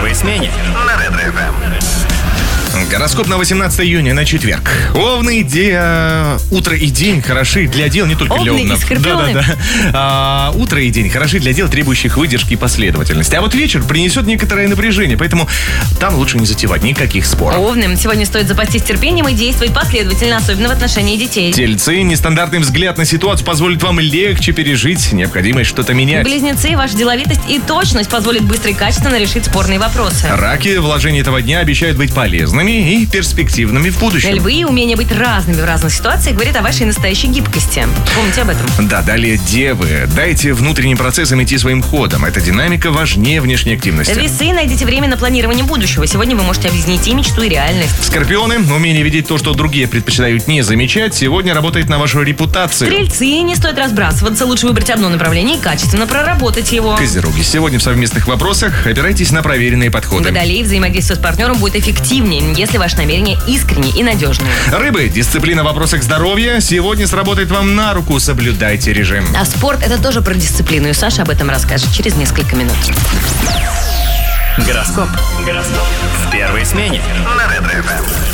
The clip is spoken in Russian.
первой смене на Ретро-ФМ. Гороскоп на 18 июня, на четверг. Овны, утро и день хороши для дел, не только для Овны и овнов. скорпионы. Утро и день хороши для дел, требующих выдержки и последовательности. А вот вечер принесет некоторое напряжение, поэтому там лучше не затевать никаких споров. Овны, сегодня стоит запастись терпением и действовать последовательно, особенно в отношении детей. Тельцы, нестандартный взгляд на ситуацию позволит вам легче пережить необходимость что-то менять. Близнецы, ваша деловитость и точность позволит быстро и качественно решить спорные вопросы. Раки, вложения этого дня обещают быть полезными и перспективными в будущем. Львы, умение быть разными в разных ситуациях говорит о вашей настоящей гибкости. Помните об этом. Да, далее девы. Дайте внутренним процессам идти своим ходом. Эта динамика важнее внешней активности. Весы, найдите время на планирование будущего. Сегодня вы можете объединить и мечту, и реальность. Скорпионы, умение видеть то, что другие предпочитают не замечать, сегодня работает на вашу репутацию. Стрельцы, не стоит разбрасываться. Лучше выбрать одно направление и качественно проработать его. Козероги, сегодня в совместных вопросах опирайтесь на проверенные подходы. Водолей, взаимодействие с партнером будет эффективнее, если ваше намерение искреннее и надежное. Рыбы, дисциплина в вопросах здоровья сегодня сработает вам на руку. Соблюдайте режим. А спорт — это тоже про дисциплину, и Саша об этом расскажет через несколько минут. Гороскоп в первой смене на Ретро-ФМ.